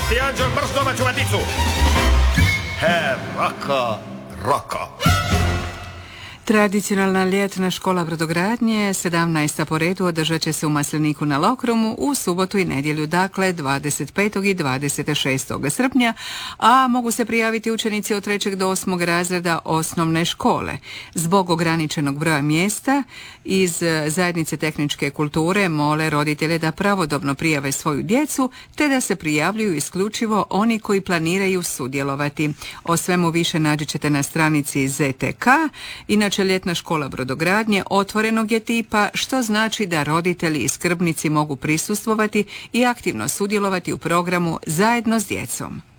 Ti anđel brž domaću vaticu. Roko. Tradicionalna ljetna škola brodogradnje, 17. po redu, održat će se u Masleniku na Lokromu u subotu i nedjelju, dakle 25. i 26. srpnja, a mogu se prijaviti učenici od 3. do 8. razreda osnovne škole. Zbog ograničenog broja mjesta iz zajednice tehničke kulture mole roditelje da pravodobno prijave svoju djecu, te da se prijavljuju isključivo oni koji planiraju sudjelovati. O svemu više naći ćete na stranici ZTK. Inače, ljetna škola brodogradnje otvorenog je tipa, što znači da roditelji i skrbnici mogu prisustvovati i aktivno sudjelovati u programu zajedno s djecom.